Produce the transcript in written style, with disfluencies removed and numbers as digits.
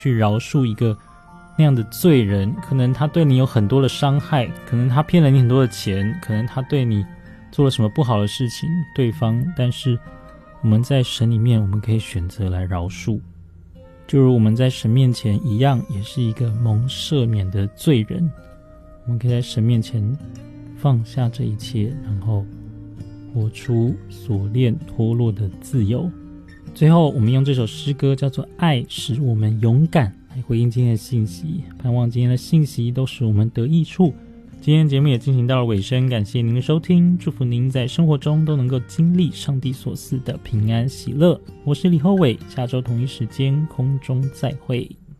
去饶恕一个那样的罪人。可能他对你有很多的伤害，可能他骗了你很多的钱，可能他对你做了什么不好的事情，对方，但是我们在神里面，我们可以选择来饶恕，就如我们在神面前一样，也是一个蒙赦免的罪人。我们可以在神面前放下这一切，然后活出锁链脱落的自由。最后我们用这首诗歌叫做《爱使我们勇敢》来回应今天的信息，盼望今天的信息都使我们得益处。今天节目也进行到了尾声，感谢您的收听，祝福您在生活中都能够经历上帝所赐的平安喜乐。我是李厚伟，下周同一时间空中再会。